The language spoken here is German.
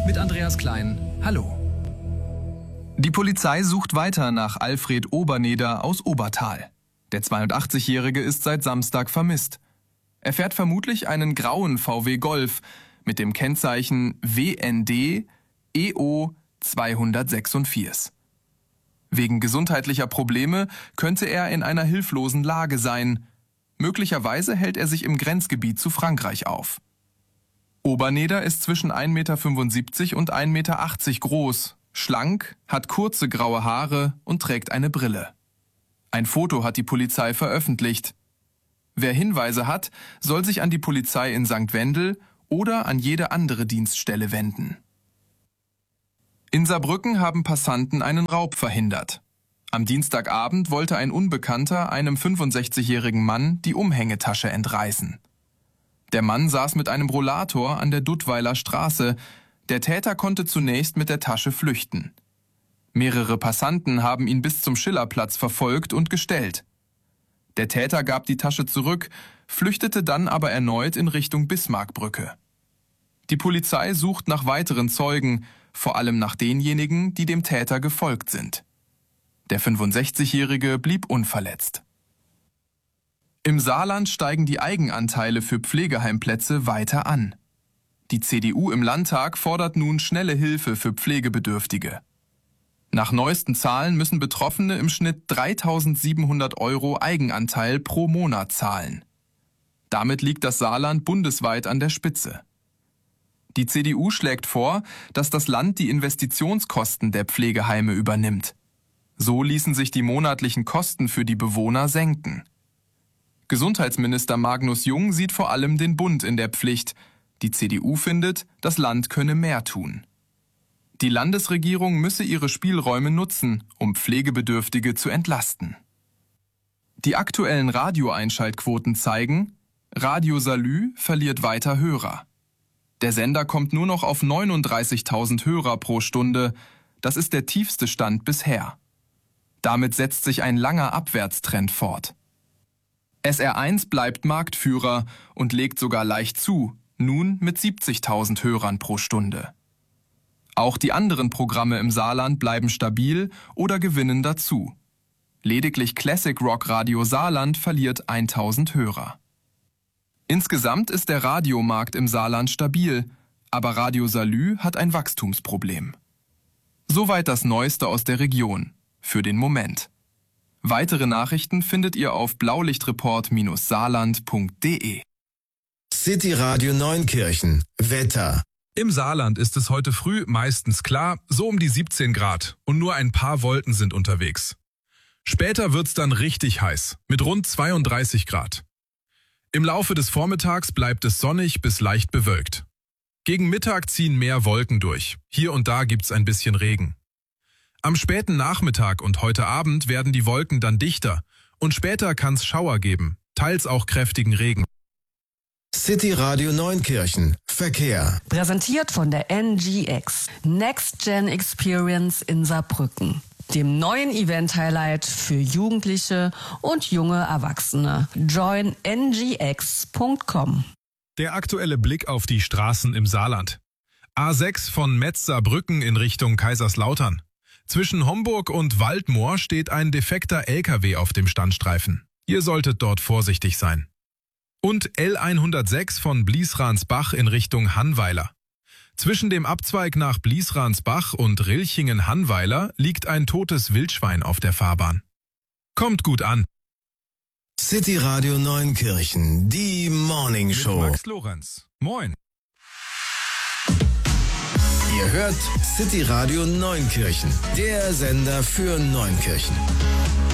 mit Andreas Klein. Hallo. Die Polizei sucht weiter nach Alfred Oberneder aus Obertal. Der 82-Jährige ist seit Samstag vermisst. Er fährt vermutlich einen grauen VW Golf mit dem Kennzeichen WND EO 246. Wegen gesundheitlicher Probleme könnte er in einer hilflosen Lage sein. Möglicherweise hält er sich im Grenzgebiet zu Frankreich auf. Oberneder ist zwischen 1,75 Meter und 1,80 Meter groß, schlank, hat kurze graue Haare und trägt eine Brille. Ein Foto hat die Polizei veröffentlicht. Wer Hinweise hat, soll sich an die Polizei in St. Wendel oder an jede andere Dienststelle wenden. In Saarbrücken haben Passanten einen Raub verhindert. Am Dienstagabend wollte ein Unbekannter einem 65-jährigen Mann die Umhängetasche entreißen. Der Mann saß mit einem Rollator an der Duttweiler Straße. Der Täter konnte zunächst mit der Tasche flüchten. Mehrere Passanten haben ihn bis zum Schillerplatz verfolgt und gestellt. Der Täter gab die Tasche zurück, flüchtete dann aber erneut in Richtung Bismarckbrücke. Die Polizei sucht nach weiteren Zeugen, vor allem nach denjenigen, die dem Täter gefolgt sind. Der 65-Jährige blieb unverletzt. Im Saarland steigen die Eigenanteile für Pflegeheimplätze weiter an. Die CDU im Landtag fordert nun schnelle Hilfe für Pflegebedürftige. Nach neuesten Zahlen müssen Betroffene im Schnitt 3.700 € Eigenanteil pro Monat zahlen. Damit liegt das Saarland bundesweit an der Spitze. Die CDU schlägt vor, dass das Land die Investitionskosten der Pflegeheime übernimmt. So ließen sich die monatlichen Kosten für die Bewohner senken. Gesundheitsminister Magnus Jung sieht vor allem den Bund in der Pflicht. Die CDU findet, das Land könne mehr tun. Die Landesregierung müsse ihre Spielräume nutzen, um Pflegebedürftige zu entlasten. Die aktuellen Radioeinschaltquoten zeigen, Radio Salü verliert weiter Hörer. Der Sender kommt nur noch auf 39.000 Hörer pro Stunde. Das ist der tiefste Stand bisher. Damit setzt sich ein langer Abwärtstrend fort. SR1 bleibt Marktführer und legt sogar leicht zu, nun mit 70.000 Hörern pro Stunde. Auch die anderen Programme im Saarland bleiben stabil oder gewinnen dazu. Lediglich Classic Rock Radio Saarland verliert 1.000 Hörer. Insgesamt ist der Radiomarkt im Saarland stabil, aber Radio Salü hat ein Wachstumsproblem. Soweit das Neueste aus der Region, für den Moment. Weitere Nachrichten findet ihr auf blaulichtreport-saarland.de. City Radio Neunkirchen. Wetter. Im Saarland ist es heute früh meistens klar, so um die 17 Grad und nur ein paar Wolken sind unterwegs. Später wird's dann richtig heiß, mit rund 32 Grad. Im Laufe des Vormittags bleibt es sonnig bis leicht bewölkt. Gegen Mittag ziehen mehr Wolken durch. Hier und da gibt's ein bisschen Regen. Am späten Nachmittag und heute Abend werden die Wolken dann dichter und später kann's Schauer geben, teils auch kräftigen Regen. City Radio Neunkirchen. Verkehr. Präsentiert von der NGX. Next Gen Experience in Saarbrücken. Dem neuen Event-Highlight für Jugendliche und junge Erwachsene. Join ngx.com. Der aktuelle Blick auf die Straßen im Saarland. A6 von Metz-Saarbrücken in Richtung Kaiserslautern. Zwischen Homburg und Waldmoor steht ein defekter LKW auf dem Standstreifen. Ihr solltet dort vorsichtig sein. Und L106 von Bliesransbach in Richtung Hannweiler. Zwischen dem Abzweig nach Bliesransbach und Rilchingen-Hannweiler liegt ein totes Wildschwein auf der Fahrbahn. Kommt gut an. City Radio Neunkirchen, die Morning Show. Mit Max Lorenz. Moin. Ihr hört City Radio Neunkirchen, der Sender für Neunkirchen.